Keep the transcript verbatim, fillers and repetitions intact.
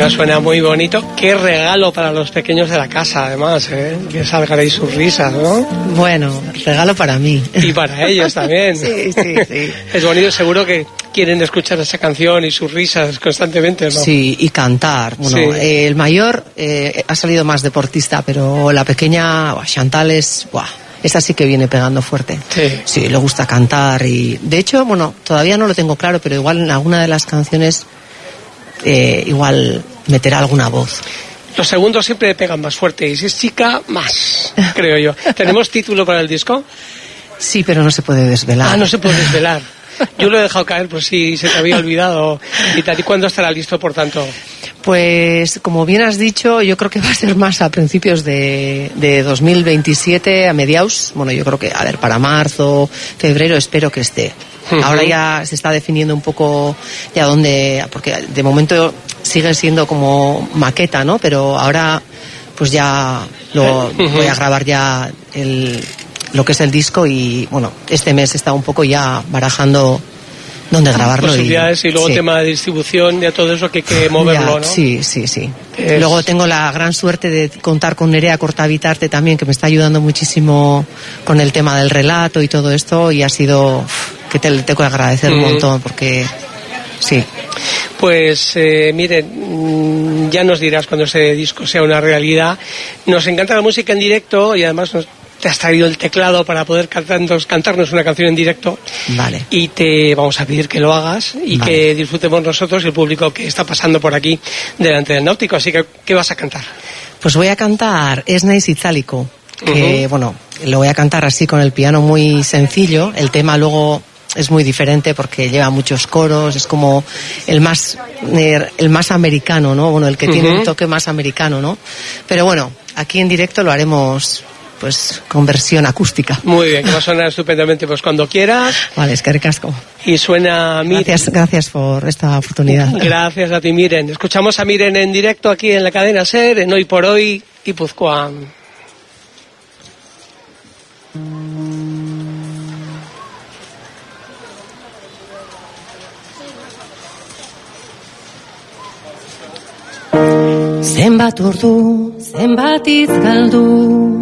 Suena, suena muy bonito. Qué regalo para los pequeños de la casa, además, ¿eh? Que salgan ahí sus risas, ¿no? Bueno, regalo para mí. Y para ellos también. Sí, sí, sí. Es bonito, seguro que quieren escuchar esa canción y sus risas constantemente, ¿no? Sí, y cantar. Bueno, Sí. eh, el mayor eh, ha salido más deportista, pero la pequeña, buah, Chantal es... Buah, esa sí que viene pegando fuerte. Sí. Sí, le gusta cantar y... De hecho, bueno, todavía no lo tengo claro, pero igual en alguna de las canciones eh, igual meterá alguna voz. Los segundos siempre pegan más fuerte y si es chica, más, creo yo. ¿Tenemos título para el disco? Sí, pero no se puede desvelar. Ah, no se puede desvelar. Yo lo he dejado caer por si se te había olvidado. ¿Y tal? ¿Y cuándo estará listo, por tanto? Pues, como bien has dicho, yo creo que va a ser más a principios de, de dos mil veintisiete, a mediados. Bueno, yo creo que, a ver, para marzo, febrero, espero que esté. Uh-huh. Ahora ya se está definiendo un poco ya dónde, porque de momento sigue siendo como maqueta, ¿no? Pero ahora, pues ya lo uh-huh. voy a grabar ya el, lo que es el disco y, bueno, este mes está un poco ya barajando dónde grabarlo. Posibilidades y, y luego sí. tema de distribución y todo eso que hay que moverlo, ya, ¿no? Sí, sí, sí. Es... Luego tengo la gran suerte de contar con Nerea Cortavitarte también, que me está ayudando muchísimo con el tema del relato y todo esto, y ha sido que te le tengo que agradecer mm. un montón, porque sí. Pues eh, miren, ya nos dirás cuando ese disco sea una realidad. Nos encanta la música en directo y además nos te has traído el teclado para poder cantarnos, cantarnos una canción en directo. Vale. Y te vamos a pedir que lo hagas y vale. que disfrutemos nosotros y el público que está pasando por aquí delante del Náutico. Así que, ¿qué vas a cantar? Pues voy a cantar Esnaiz Itzaliko, que, uh-huh. bueno, lo voy a cantar así con el piano muy sencillo. El tema luego es muy diferente porque lleva muchos coros, es como el más el más americano, ¿no? Bueno, el que uh-huh. tiene un toque más americano, ¿no? Pero bueno, aquí en directo lo haremos pues con versión acústica. Muy bien, que va a sonar estupendamente pues cuando quieras. Vale, es que ricasco. Y suena a Miren. Gracias, gracias por esta oportunidad. Gracias a ti, Miren. Escuchamos a Miren en directo aquí en la cadena SER, en Hoy por Hoy, Guipúzcoa. Zenbat ordu, zenbat hitz galdu,